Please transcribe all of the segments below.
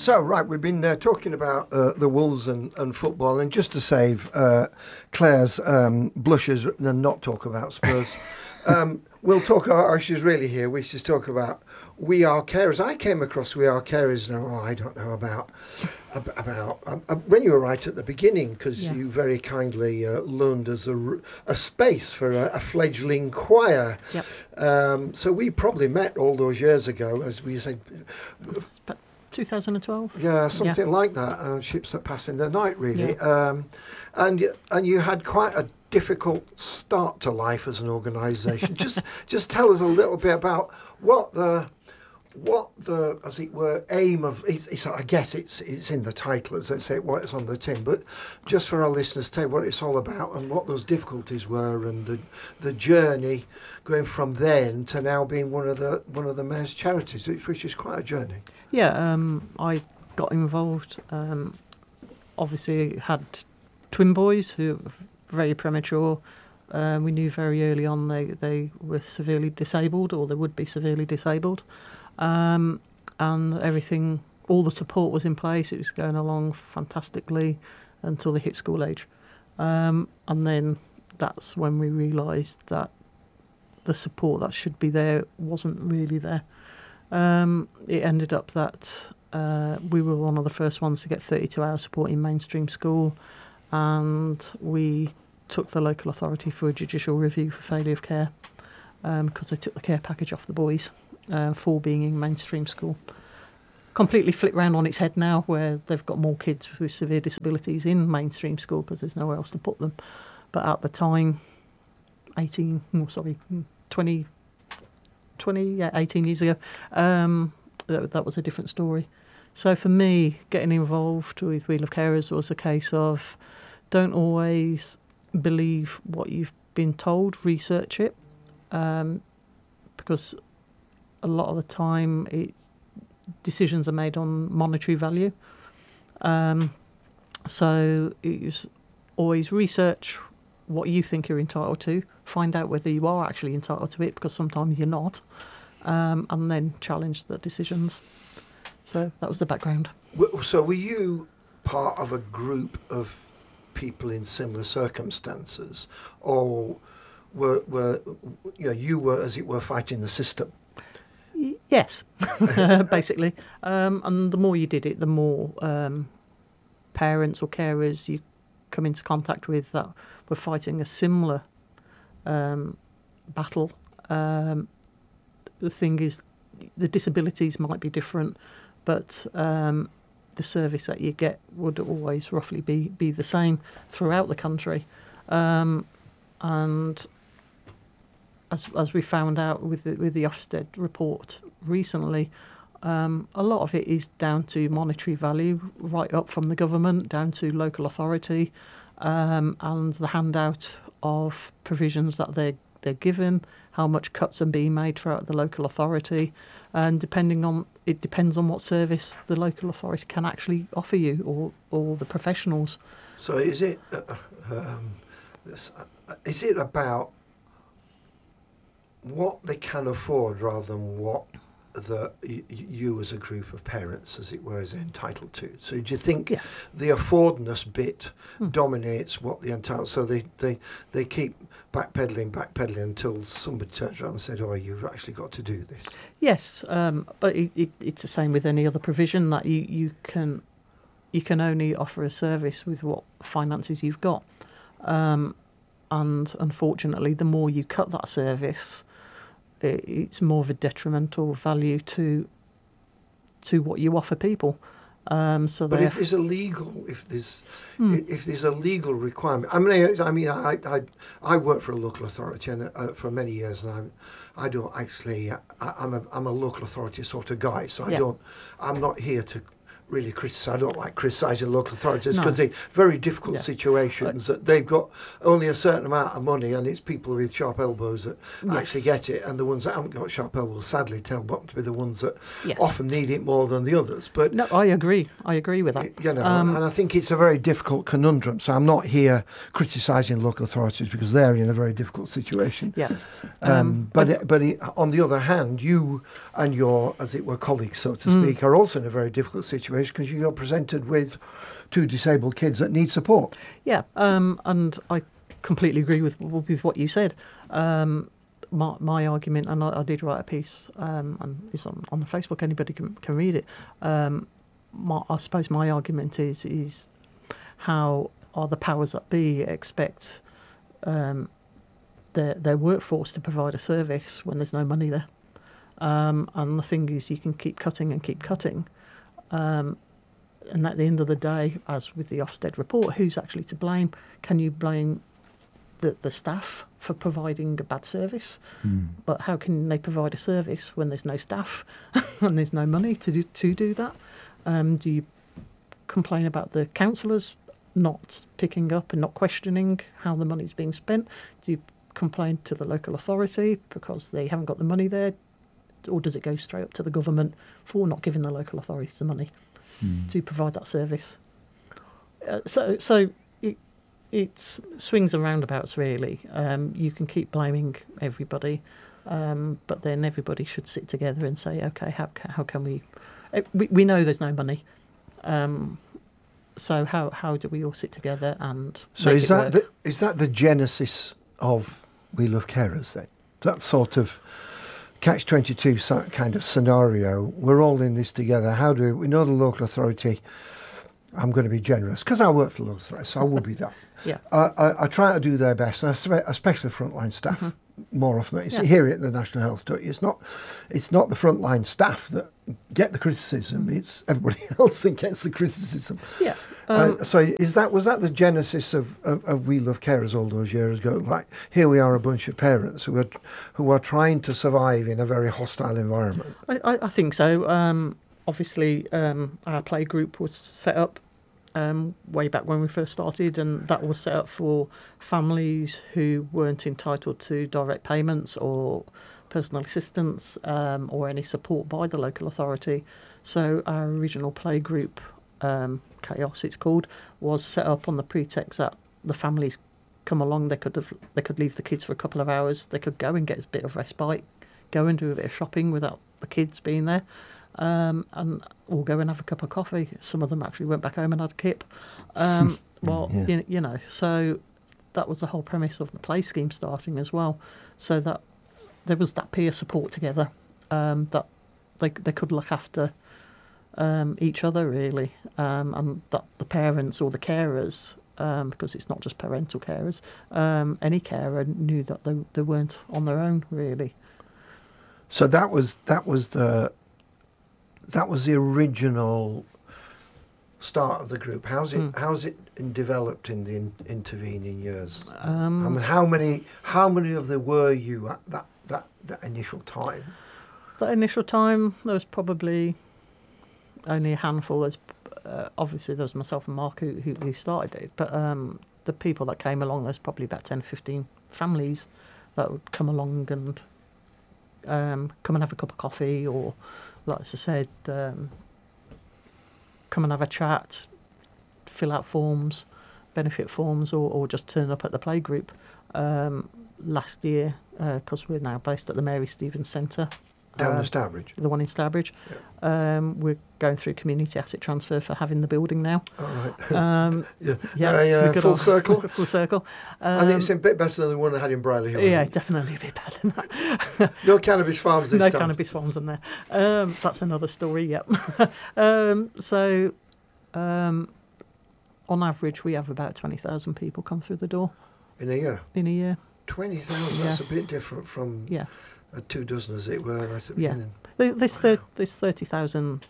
So, right, we've been talking about the Wolves and football, and just to save Claire's blushes and not talk about Spurs, we'll talk about, she's really here, we should talk about We Are Carers. I came across We Are Carers, I don't know, about when you were right at the beginning, because you very kindly loaned us a space for a fledgling choir. Yep. So we probably met all those years ago, as we said. 2012. Yeah, something like that. Ships that pass in the night, really. Yeah. And you had quite a difficult start to life as an organisation. just tell us a little bit about what the as it were aim of it's I guess it's in the title, as they say, what it's on the tin, but just for our listeners, tell what it's all about and what those difficulties were, and the journey going from then to now being one of the mayor's charities, which is quite a journey. Yeah, I got involved. Obviously, had twin boys who were very premature. We knew very early on they were severely disabled, or they would be severely disabled. And everything, all the support was in place. It was going along fantastically until they hit school age. And then that's when we realised that the support that should be there wasn't really there. It ended up that we were one of the first ones to get 32-hour support in mainstream school, and we took the local authority for a judicial review for failure of care, because they took the care package off the boys for being in mainstream school. Completely flipped round on its head now, where they've got more kids with severe disabilities in mainstream school because there's nowhere else to put them. But at the time, 18 years ago, that was a different story. So for me, getting involved with We Love Carers was a case of don't always believe what you've been told, research it, because a lot of the time decisions are made on monetary value. So it's always research what you think you're entitled to, find out whether you are actually entitled to it, because sometimes you're not, and then challenge the decisions. So that was the background. So were you part of a group of people in similar circumstances, or were you were, as it were, fighting the system? Yes, basically. And the more you did it, the more parents or carers you come into contact with that were fighting a similar battle. The thing is, the disabilities might be different, but the service that you get would always roughly be the same throughout the country. And as we found out with the Ofsted report recently, a lot of it is down to monetary value, right up from the government down to local authority, and the handout of provisions that they're given, how much cuts are being made throughout the local authority, and it depends on what service the local authority can actually offer you, or the professionals. So is it about what they can afford rather than what you as a group of parents, as it were, is entitled to? So do you think the affordness bit dominates what the entitled? So they keep backpedaling until somebody turns around and said, "Oh, you've actually got to do this." Yes, but it's the same with any other provision, that you can only offer a service with what finances you've got, and unfortunately, the more you cut that service, it's more of a detrimental value to what you offer people. But if there's a legal requirement, I work for a local authority and for many years, and I don't actually. I'm a local authority sort of guy, so I'm not here to really criticise. I don't like criticising local authorities because they're very difficult situations that they've got only a certain amount of money, and it's people with sharp elbows that actually get it, and the ones that haven't got sharp elbows sadly tend to be the ones that often need it more than the others. But no, I agree with that. And I think it's a very difficult conundrum. So I'm not here criticising local authorities because they're in a very difficult situation. But on the other hand, you and your, as it were, colleagues, so to speak, are also in a very difficult situation. situation because you're presented with 2 disabled kids that need support. Yeah, and I completely agree with what you said. My argument, and I did write a piece, and it's on the Facebook. Anybody can read it. I suppose my argument is how are the powers that be expect their workforce to provide a service when there's no money there. And the thing is, you can keep cutting and keep cutting. And at the end of the day, as with the Ofsted report, who's actually to blame? Can you blame the staff for providing a bad service? But how can they provide a service when there's no staff and there's no money to do that? Do you complain about the councillors not picking up and not questioning how the money's being spent? Do you complain to the local authority because they haven't got the money there? Or does it go straight up to the government for not giving the local authority the money to provide that service? So it swings and roundabouts, really. You can keep blaming everybody, but then everybody should sit together and say, okay, how can we know there's no money. So how do we all sit together and So make is it that work? is that the genesis of We Love Carers then? That sort of catch-22 kind of scenario. We're all in this together. How do we know the local authority? I'm going to be generous because I work for the local authority, so I will be that. Yeah. I try to do their best, and especially frontline staff. More often, you hear it at the National Health, don't you? It's not the frontline staff that get the criticism. It's everybody else that gets the criticism. Yeah. So was that the genesis of We Love Carers all those years ago? Like, here we are, a bunch of parents who are trying to survive in a very hostile environment. I think so. Obviously, our play group was set up way back when we first started, and that was set up for families who weren't entitled to direct payments or personal assistance or any support by the local authority. So our original play group, Chaos it's called, was set up on the pretext that the families come along, they could leave the kids for a couple of hours, they could go and get a bit of respite, go and do a bit of shopping without the kids being there. And or go and have a cup of coffee. Some of them actually went back home and had a kip. You know, so that was the whole premise of the play scheme starting as well. So that there was that peer support together, that they could look after each other really, and that the parents or the carers, because it's not just parental carers, any carer knew that they weren't on their own really. So that was the original start of the group. How's it developed in the intervening years? I mean, how many of there were you at that initial time? That initial time, there was probably only a handful. There's obviously there was myself and Mark who started it, but the people that came along, there's probably about 10, 15 families that would come along and come and have a cup of coffee, or like I said, come and have a chat, fill out forms, benefit forms, or just turn up at the playgroup. Last year, because we're now based at the Mary Stevens Centre. Down in Stourbridge? The one in Stourbridge. Yeah. We're going through community asset transfer for having the building now. Oh, right. Full circle? Full circle. I think it's a bit better than the one I had in Brierley Hill. Yeah, definitely a bit better than that. No cannabis farms this time. No cannabis farms in there. That's another story, yep. On average, we have about 20,000 people come through the door. In a year? In a year. 20,000, that's a bit different from 24, as it were, right at the beginning. There's 30,000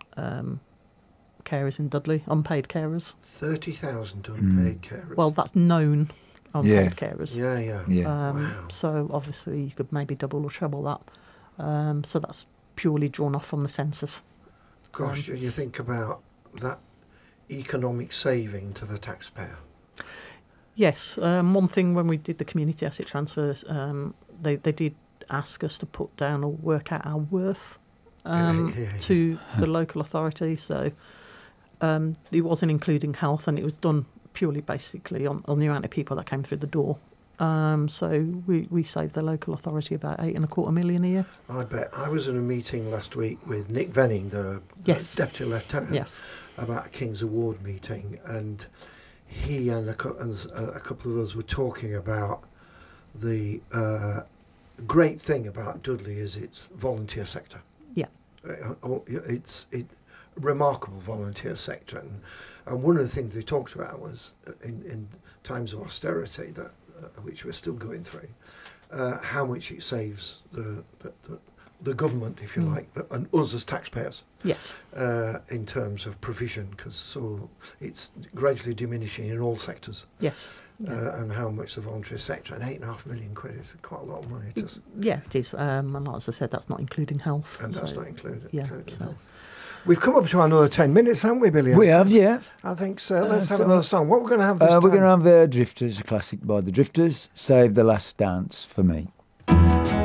carers in Dudley, unpaid carers. 30,000 unpaid carers? Well, that's known unpaid carers. Yeah. Wow. So obviously you could maybe double or treble that. So that's purely drawn off from the census. Gosh, you think about that economic saving to the taxpayer. Yes. One thing when we did the community asset transfers, they did ask us to put down or work out our worth to the local authority. So it wasn't including health, and it was done purely basically on the amount of people that came through the door. So we save the local authority about £8.25 million a year. I bet. I was in a meeting last week with Nick Venning, the Yes. Deputy Lieutenant, Yes. about a King's Award meeting, and he and a couple of us were talking about the great thing about Dudley is its volunteer sector. Yeah. It's remarkable volunteer sector, and one of the things they talked about was in times of austerity that which we're still going through, how much it saves the government, if you like, and us as taxpayers. Yes. In terms of provision, because so it's gradually diminishing in all sectors. Yes. And how much the voluntary sector, and £8.5 million is quite a lot of money. Yeah, it is. And as I said, that's not including health. And that's not included. Yeah. Including So. health. We've come up to another 10 minutes, haven't we, Billy? We have, yeah. I think so. Let's have another song. What we're going to have this We're time? going to have Drifters, a classic by the Drifters, Save the Last Dance for Me.